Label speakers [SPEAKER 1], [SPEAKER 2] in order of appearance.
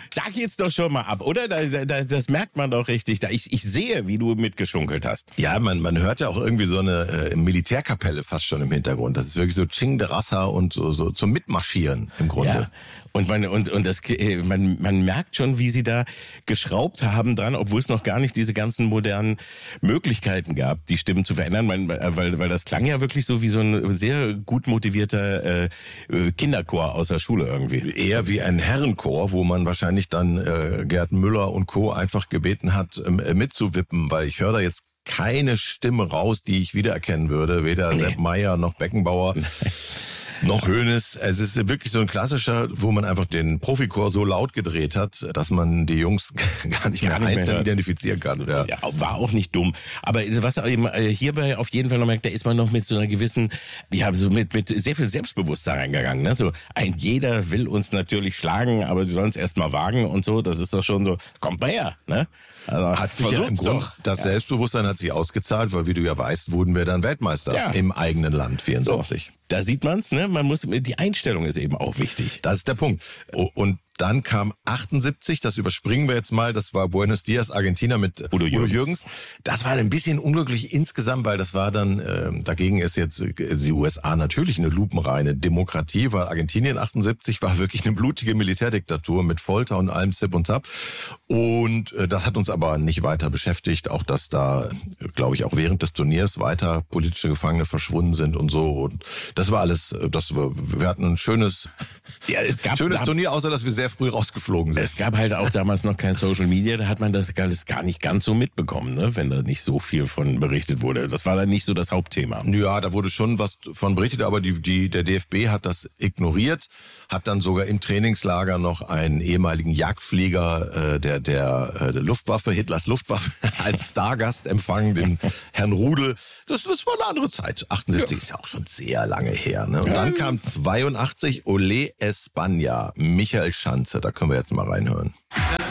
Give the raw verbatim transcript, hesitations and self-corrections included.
[SPEAKER 1] da geht's doch schon mal ab, oder? Da, da, das merkt man doch richtig. Da ich, ich sehe, wie du mitgeschunkelt hast.
[SPEAKER 2] Ja, man, man hört ja auch irgendwie so eine äh, Militärkapelle fast schon im Hintergrund. Das ist wirklich so Ching de Rassa und so, so zum Mitmarschieren im Grunde.
[SPEAKER 1] Ja. Und man und und das man man merkt schon, wie sie da geschraubt haben dran, obwohl es noch gar nicht diese ganzen modernen Möglichkeiten gab, die Stimmen zu verändern, weil weil, weil das klang ja wirklich so wie so ein sehr gut motivierter äh, Kinderchor aus der Schule irgendwie.
[SPEAKER 2] Eher wie ein Herrenchor, wo man wahrscheinlich dann äh, Gerd Müller und Co. einfach gebeten hat, äh, mitzuwippen, weil ich höre da jetzt keine Stimme raus, die ich wiedererkennen würde, weder nee. Sepp Meier noch Beckenbauer. Noch Hoeneß. Es ist wirklich so ein klassischer, wo man einfach den Profichor so laut gedreht hat, dass man die Jungs gar nicht mehr einzeln identifizieren kann. Ja.
[SPEAKER 1] Ja, war auch nicht dumm. Aber was eben hierbei auf jeden Fall noch merkt, da ist man noch mit so einer gewissen, ja, so mit, mit sehr viel Selbstbewusstsein reingegangen. Ne? So, ein jeder will uns natürlich schlagen, aber die sollen es erst mal wagen und so. Das ist doch schon so, kommt mal her, ne?
[SPEAKER 2] Also, hat sich ja im Grund, doch. Das ja. Selbstbewusstsein hat sich ausgezahlt, weil wie du ja weißt, wurden wir dann Weltmeister ja. im eigenen Land vierundsiebzig.
[SPEAKER 1] So, da sieht man's, ne? Man muss, die Einstellung ist eben auch wichtig.
[SPEAKER 2] Das ist der Punkt. Und dann kam achtundsiebzig, das überspringen wir jetzt mal, das war Buenos Dias, Argentina mit Udo Jürgens. Udo Jürgens. Das war ein bisschen unglücklich insgesamt, weil das war dann, äh, dagegen ist jetzt die U S A natürlich eine lupenreine Demokratie, weil Argentinien achtundsiebzig war wirklich eine blutige Militärdiktatur mit Folter und allem Zip und Zap. Und äh, das hat uns aber nicht weiter beschäftigt, auch dass da, glaube ich, auch während des Turniers weiter politische Gefangene verschwunden sind und so. Und das war alles, das war, wir hatten ein schönes,
[SPEAKER 1] ja, es gab
[SPEAKER 2] schönes Turnier, außer dass wir sehr früh rausgeflogen sind.
[SPEAKER 1] Es gab halt auch damals noch kein Social Media, da hat man das gar nicht ganz so mitbekommen, ne? Wenn da nicht so viel von berichtet wurde. Das war dann nicht so das Hauptthema.
[SPEAKER 2] Ja, da wurde schon was von berichtet, aber die, die, der D F B hat das ignoriert, hat dann sogar im Trainingslager noch einen ehemaligen Jagdflieger äh, der, der, äh, der Luftwaffe, Hitlers Luftwaffe, als Stargast empfangen, den Herrn Rudel. Das, das war eine andere Zeit. achtundsiebzig ja. ist ja auch schon sehr lange her. Ne? Und ja. dann kam zweiundachtzig Olé España, Michael Schanze. Da können wir jetzt mal reinhören.
[SPEAKER 3] Das